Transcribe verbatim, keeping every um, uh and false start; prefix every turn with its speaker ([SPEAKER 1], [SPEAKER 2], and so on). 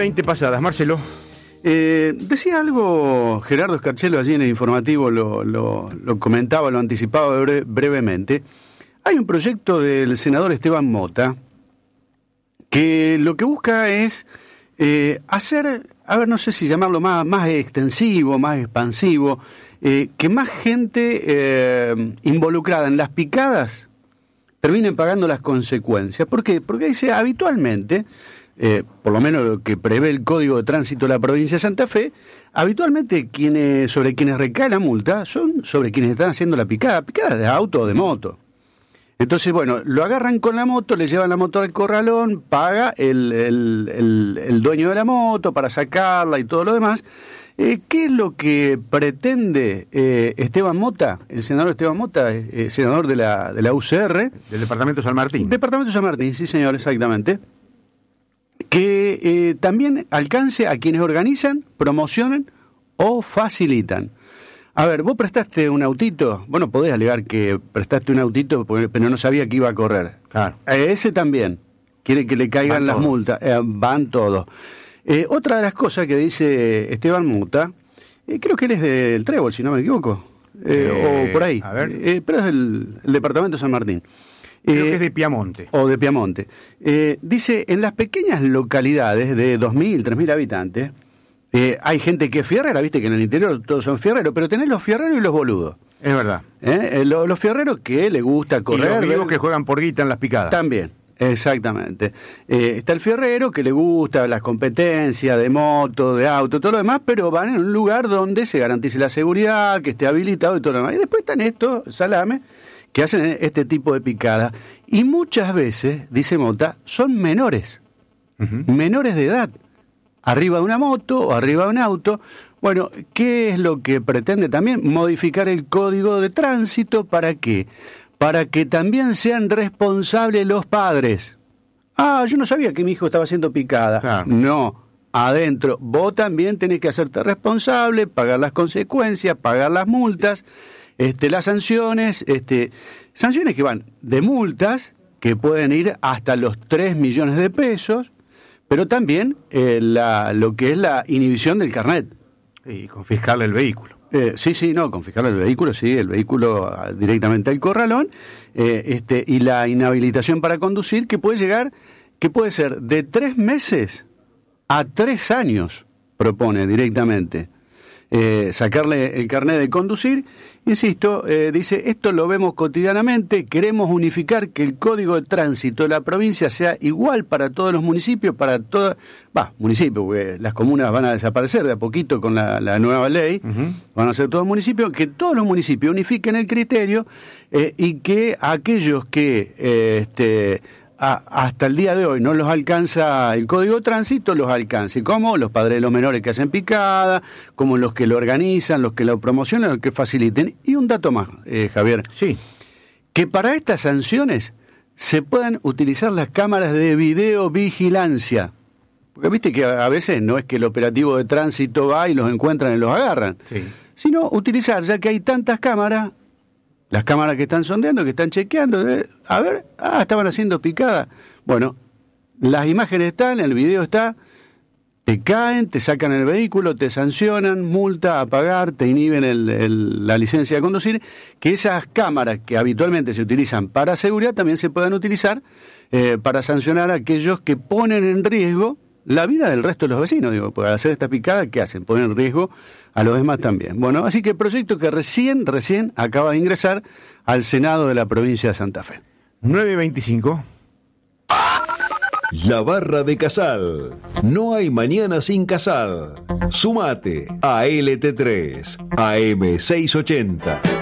[SPEAKER 1] veinte pasadas, Marcelo.
[SPEAKER 2] Eh, decía algo Gerardo Escarchelo allí en el informativo, lo, lo, lo comentaba, lo anticipaba bre- brevemente. Hay un proyecto del senador Esteban Mota que lo que busca es eh, hacer, a ver, no sé si llamarlo más, más extensivo, más expansivo, eh, que más gente eh, involucrada en las picadas terminen pagando las consecuencias. ¿Por qué? Porque dice, habitualmente, eh, por lo menos lo que prevé el Código de Tránsito de la provincia de Santa Fe, habitualmente quienes sobre quienes recae la multa son sobre quienes están haciendo la picada, picada de auto o de moto. Entonces, bueno, lo agarran con la moto, le llevan la moto al corralón, paga el, el, el, el dueño de la moto para sacarla y todo lo demás. Eh, ¿Qué es lo que pretende eh, Esteban Mota, el senador Esteban Mota, eh, senador de la, de la U C R?
[SPEAKER 1] Del Departamento de San Martín.
[SPEAKER 2] Departamento de San Martín, sí señor, exactamente. Que eh, también alcance a quienes organizan, promocionan o facilitan. A ver, vos prestaste un autito, vos no podés alegar que prestaste un autito, pero no sabía que iba a correr.
[SPEAKER 1] Claro.
[SPEAKER 2] A ese también, quiere que le caigan van las todo. multas, eh, van todos. Eh, otra de las cosas que dice Esteban Mota, eh, creo que él es del Trébol, si no me equivoco, eh, eh, o por ahí,
[SPEAKER 1] a ver.
[SPEAKER 2] Eh, pero es del el departamento de San Martín.
[SPEAKER 1] Creo
[SPEAKER 2] eh,
[SPEAKER 1] que es de Piamonte.
[SPEAKER 2] O de Piamonte. Eh, dice, en las pequeñas localidades de dos mil, tres mil habitantes, eh, hay gente que es fierrera, viste que en el interior todos son fierreros, pero tenés los fierreros y los boludos.
[SPEAKER 1] Es verdad.
[SPEAKER 2] ¿Eh? Eh, los, los fierreros que les gusta correr.
[SPEAKER 1] Y los vivos
[SPEAKER 2] ver,
[SPEAKER 1] que juegan por guita en las picadas.
[SPEAKER 2] También. Exactamente. Eh, está el fierrero que le gusta las competencias de moto, de auto, todo lo demás, pero van en un lugar donde se garantice la seguridad, que esté habilitado y todo lo demás. Y después están estos salames que hacen este tipo de picada. Y muchas veces, dice Mota, son menores, uh-huh. menores de edad, arriba de una moto o arriba de un auto. Bueno, ¿qué es lo que pretende también? Modificar el Código de Tránsito, ¿para qué? Para que también sean responsables los padres. Ah, yo no sabía que mi hijo estaba siendo picada. Claro. No, adentro. Vos también tenés que hacerte responsable, pagar las consecuencias, pagar las multas, este, las sanciones, este, sanciones que van de multas, que pueden ir hasta los tres millones de pesos, pero también eh, la, lo que es la inhibición del carnet.
[SPEAKER 1] Y confiscarle el vehículo.
[SPEAKER 2] Eh, sí, sí, no, confiscarle el vehículo, sí, el vehículo directamente al corralón, eh, este, y la inhabilitación para conducir, que puede llegar, que puede ser de tres meses a tres años, propone directamente. Eh, sacarle el carnet de conducir, insisto, eh, dice, esto lo vemos cotidianamente, queremos unificar que el Código de Tránsito de la provincia sea igual para todos los municipios, para todas, va, municipios, porque las comunas van a desaparecer de a poquito con la, la nueva ley, uh-huh. van a ser todos municipios, que todos los municipios unifiquen el criterio eh, y que aquellos que eh, este A, hasta el día de hoy no los alcanza el Código de Tránsito, los alcance. ¿Cómo? Los padres de los menores que hacen picada, como los que lo organizan, los que lo promocionan, los que faciliten. Y un dato más, eh, Javier.
[SPEAKER 1] Sí.
[SPEAKER 2] Que para estas sanciones se puedan utilizar las cámaras de videovigilancia. Porque viste que a veces no es que el operativo de tránsito va y los encuentran y los agarran.
[SPEAKER 1] Sí.
[SPEAKER 2] Sino utilizar, ya que hay tantas cámaras, las cámaras que están sondeando, que están chequeando, eh, a ver, ah, estaban haciendo picada. Bueno, las imágenes están, el video está, te caen, te sacan el vehículo, te sancionan, multa a pagar, te inhiben el, el, la licencia de conducir, que esas cámaras que habitualmente se utilizan para seguridad también se puedan utilizar eh, para sancionar a aquellos que ponen en riesgo la vida del resto de los vecinos. Digo, para hacer esta picada, ¿qué hacen? Ponen en riesgo a los demás también. Bueno, así que el proyecto que recién, recién acaba de ingresar al Senado de la provincia de Santa Fe.
[SPEAKER 1] nueve veinticinco.
[SPEAKER 3] La Barra de Casal. No hay mañana sin Casal. Sumate a L T tres, A M seiscientos ochenta.